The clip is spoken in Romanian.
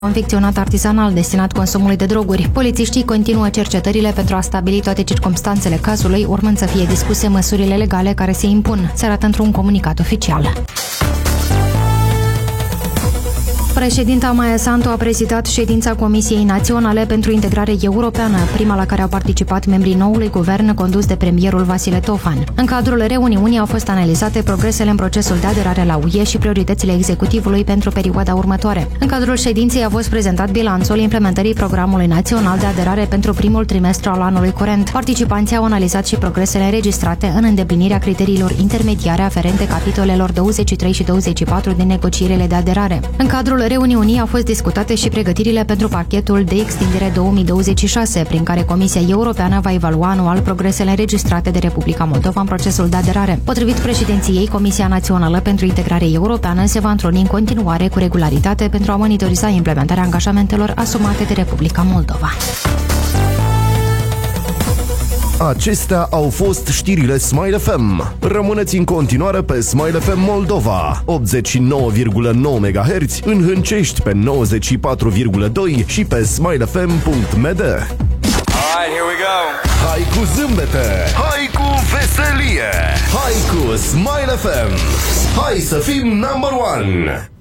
confecționat artizanal destinat consumului de droguri. Polițiștii continuă cercetările pentru a stabili toate circumstanțele cazului, urmând să fie discuse măsurile legale care se impun, se arată într-un comunicat oficial. Președinta Maia Sandu a prezidat ședința Comisiei Naționale pentru Integrare Europeană, prima la care au participat membrii noului guvern condus de premierul Vasile Tofan. În cadrul reuniunii au fost analizate progresele în procesul de aderare la UE și prioritățile executivului pentru perioada următoare. În cadrul ședinței a fost prezentat bilanțul implementării programului național de aderare pentru primul trimestru al anului curent. Participanții au analizat și progresele înregistrate în îndeplinirea criteriilor intermediare aferente capitolelor 23 și 24 din negocierile de aderare. În cadrul reuniunii au fost discutate și pregătirile pentru pachetul de extindere 2026, prin care Comisia Europeană va evalua anual progresele înregistrate de Republica Moldova în procesul de aderare. Potrivit președinției, Comisia Națională pentru Integrare Europeană se va întruni în continuare cu regularitate pentru a monitoriza implementarea angajamentelor asumate de Republica Moldova. Acestea au fost știrile Smile FM. Rămâneți în continuare pe Smile FM Moldova, 89,9 MHz, în Hâncești pe 94,2 și pe smilefm.md. Alright, here we go. Hai cu zâmbete, hai cu veselie, hai cu Smile FM. Hai să fim number one.